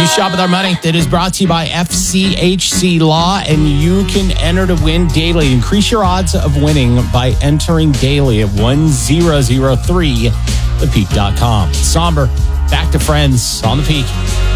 You shop with our money. That is brought to you by FCHC Law, and you can enter to win daily. Increase your odds of winning by entering daily at 1003thepeak.com. Somber, back to Friends on the Peak.